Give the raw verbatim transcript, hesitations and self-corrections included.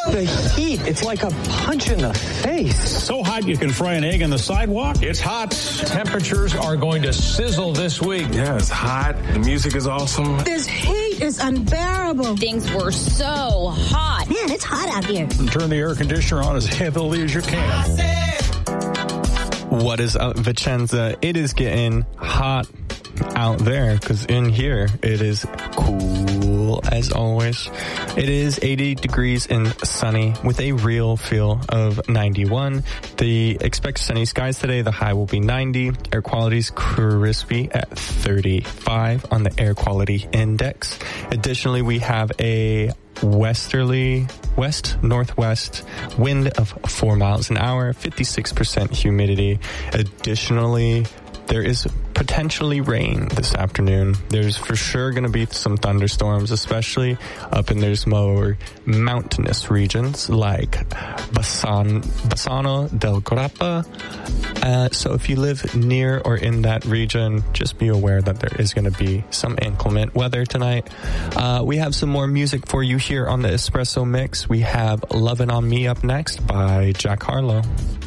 The heat, it's like a punch in the face. So hot you can fry an egg on the sidewalk? It's hot. Temperatures are going to sizzle this week. Yeah, it's hot. The music is awesome. This heat is unbearable. Things were so hot. Man, it's hot out here. Turn the air conditioner on as heavily as you can. What is up, Vicenza? It is getting hot out there because in here it is cool as always. It is eighty degrees and sunny with a real feel of ninety-one. The expect sunny skies today. The high will be ninety. Air quality's crispy at thirty-five on the air quality index. Additionally, we have a westerly west northwest wind of four miles an hour, fifty-six percent humidity. Additionally, there is potentially rain this afternoon. There's for sure going to be some thunderstorms, especially up in those more mountainous regions like Basan, Bassano del Grappa. Uh, so if you live near or in that region, just be aware that there is going to be some inclement weather tonight. Uh, we have some more music for you here on the Espresso Mix. We have Lovin' on Me up next by Jack Harlow.